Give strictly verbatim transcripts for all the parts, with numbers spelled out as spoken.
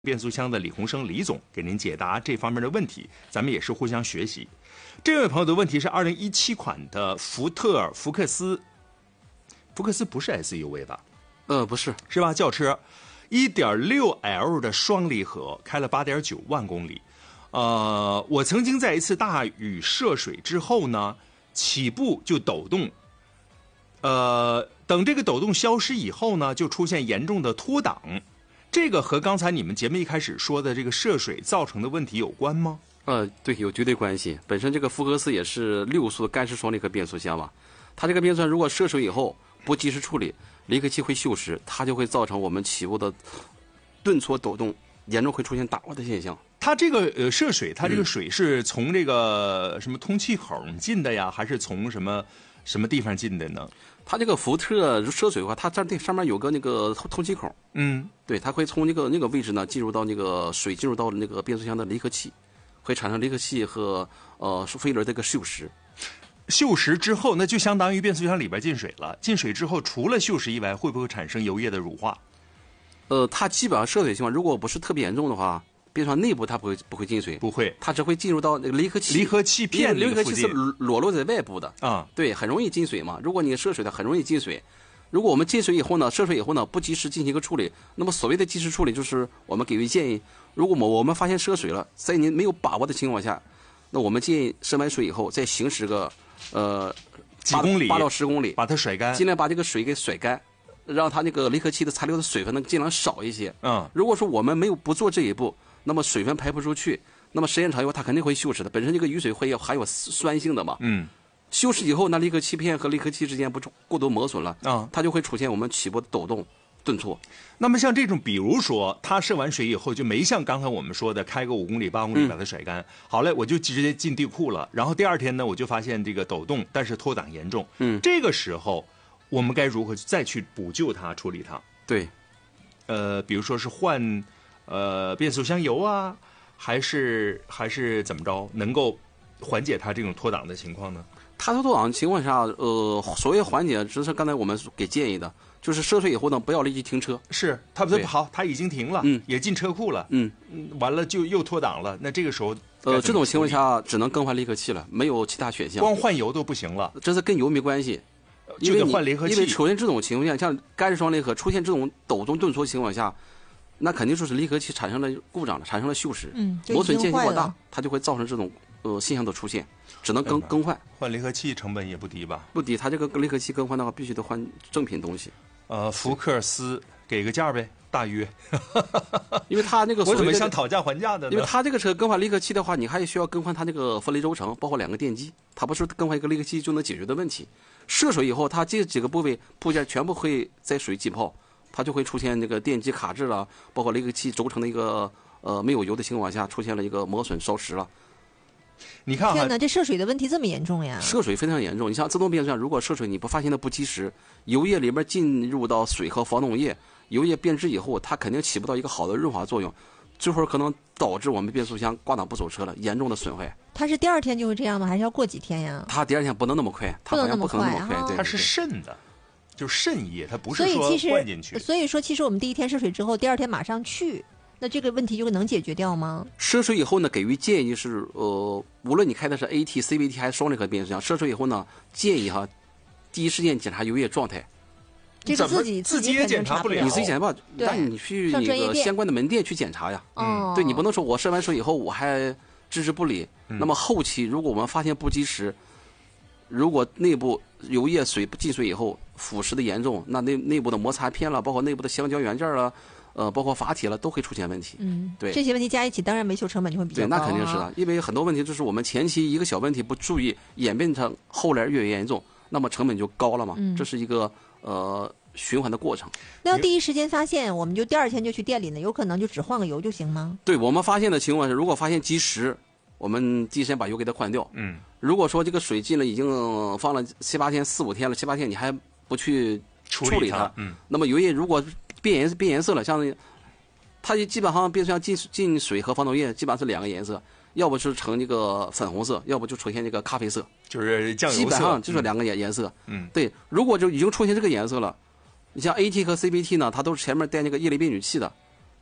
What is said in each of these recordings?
变速箱的李洪生李总给您解答这方面的问题，咱们也是互相学习。这位朋友的问题是二零一七款的福特福克斯，福克斯不是 S U V 吧？ 呃，不是， 是吧？轿车 一点六 L 的双离合，开了 八点九万公里。呃，我曾经在一次大雨涉水之后呢，起步就抖动，呃，等这个抖动消失以后呢，就出现严重的脱档。这个和刚才你们节目一开始说的这个涉水造成的问题有关吗？ 呃，对，有绝对关系。本身这个福克斯也是六速干式双离合变速箱嘛，它这个变速箱如果涉水以后不及时处理，离合器会锈蚀，它就会造成我们起步的顿挫抖动，严重会出现打滑的现象。 它这个呃涉水，它这个水是从这个什么通气孔进的呀，还是从什么什么地方进的呢？ 它这个福特涉水的话，它这这上面有个那个透透气孔， 嗯， 对，它会从那个那个位置呢进入到那个水进入到那个变速箱的离合器，会产生离合器和呃飞轮这个锈蚀。 锈蚀之后，那就相当于变速箱里边进水了。进水之后，除了锈蚀以外，会不会产生油液的乳化？ 呃，它基本上涉水情况，如果不是特别严重的话，变速箱内部它不会不会进水， 不会， 它只会进入到那个离合器。 离合器片离合器是裸露在外部的啊， 对，很容易进水嘛。如果你涉水的，很容易进水。如果我们进水以后呢，涉水以后呢，不及时进行一个处理，那么所谓的及时处理，就是我们给予建议，如果我我们发现涉水了，在您没有把握的情况下，那我们建议涉完水以后再行驶个呃几公里， 八到十公里， 把它甩干， 尽量把这个水给甩干。让它那个离合器的残留的水分能尽量少一些。 嗯， 如果说我们没有不做这一步，那么水分排不出去，那么时间长以后它肯定会锈蚀的。本身这个雨水会含有酸性的嘛， 嗯， 锈蚀以后，那离合器片和离合器之间不过多磨损了啊， 它就会出现我们起波的抖动、顿挫。 那么像这种，比如说它涉完水以后就没像刚才我们说的开个五公里、八公里把它甩干，嗯、好嘞，我就直接进地库了。然后第二天呢，我就发现这个抖动，但是脱档严重。 嗯， 这个时候。我们该如何再去补救它、处理它？ 对， 呃，比如说是换呃变速箱油啊，还是还是怎么着，能够缓解它这种脱档的情况呢？ 它脱档情况下，呃，所谓缓解，只是刚才我们给建议的，就是涉水以后呢，不要立即停车。 是，它不好，它已经停了， 嗯， 也进车库了， 嗯， 完了就又脱档了，那这个时候， 呃，这种情况下只能更换离合器了，没有其他选项， 光换油都不行了， 这是跟油没关系。 就得换离合器， 因为出现这种情况下，像干式双离合出现这种抖动顿挫情况下，那肯定就是离合器产生了故障了，产生了锈蚀， 嗯， 磨损间隙过大，它就会造成这种呃现象的出现，只能更更换。 换离合器成本也不低吧？ 不低，它这个离合器更换的话，必须得换正品东西。 呃，福克斯给个价呗，大约。 因为它那个我怎么想讨价还价的呢？ 因为它这个车更换离合器的话，你还需要更换它这个分离轴承，包括两个电机，它不是更换一个离合器就能解决的问题。涉水以后，它这几个部位部件全部会在水浸泡，它就会出现那个电机卡滞了，包括离合器轴承的一个呃没有油的情况下，出现了一个磨损烧蚀了。 你看， 天哪，这涉水的问题这么严重呀？ 涉水非常严重。你像自动变速箱，如果涉水你不发现的不及时，油液里边进入到水和防冻液，油液变质以后，它肯定起不到一个好的润滑作用，最后可能导致我们变速箱挂档不走车了，严重的损坏。 它是第二天就会这样吗？还是要过几天呀？ 它第二天不能那么快，它好像不可能那么快，对， 它是渗的，就是渗液，它不是说灌进去。 所以说，其实我们第一天涉水之后，第二天马上去，那这个问题就能解决掉吗？ 涉水以后呢，给予建议是，呃，无论你开的是 A T、C V T 还是双离合变速箱，涉水以后呢，建议哈，第一时间检查油液状态。 这个自己自己也检查不了， 你自己检查不了，但你去那个相关的门店去检查呀。 嗯， 对，你不能说我涉完水以后我还置之不理。 嗯、 那么后期如果我们发现不及时，如果内部油液水进水以后腐蚀的严重，那内内部的摩擦片了，包括内部的橡胶元件了，呃，包括阀体了，都会出现问题。 嗯， 对， 这些问题加一起，当然维修成本就会比较高、啊。对，那肯定是的，因为很多问题就是我们前期一个小问题不注意，演变成后来越严重，那么成本就高了嘛。 嗯， 这是一个呃。循环的过程。 那要第一时间发现，我们就第二天就去店里呢，有可能就只换个油就行吗？ 对，我们发现的情况是，如果发现及时，我们第一时间把油给它换掉。 嗯， 如果说这个水进了已经放了七八天、四五天了，七八天你还不去处理它， 理它嗯， 那么油液如果变颜变颜色了，像它基本上变速箱进进水和防冻液基本上是两个颜色。要不是呈这个粉红色，要不就出现这个咖啡色， 就是酱油色， 基本上就是两个颜颜色。 嗯， 对，如果就已经出现这个颜色了，你像 A T 和 C V T 呢，它都是前面带那个液力变矩器的，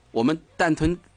我们蛋吞